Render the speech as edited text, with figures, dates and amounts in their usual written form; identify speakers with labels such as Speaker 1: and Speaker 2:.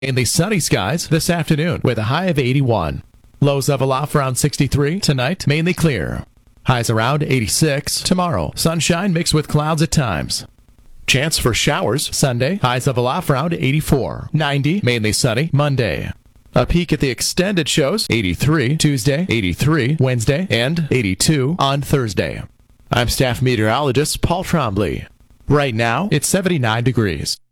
Speaker 1: Mainly sunny skies this afternoon with a high of 81. Lows level off around 63 tonight, mainly clear. Highs around 86 tomorrow. Sunshine mixed with clouds at times. Chance for showers Sunday. Highs level off around 84. 90, mainly sunny Monday. A peek at the extended shows, 83 Tuesday, 83 Wednesday, and 82 on Thursday. I'm staff meteorologist Paul Trombley. Right now, it's 79 degrees.